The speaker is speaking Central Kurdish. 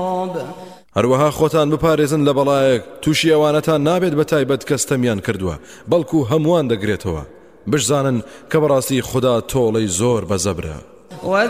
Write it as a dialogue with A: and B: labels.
A: هەروەها خۆتان بپارێزن لە بەڵایەک تووشی ئەوانەتان نابێت بە تایبەت کەستەمیان کردووە بەڵکو هەمووان دەگرێتەوە بشزانن کە بەڕاستی خوددا تۆڵەی زۆر بەزەبرە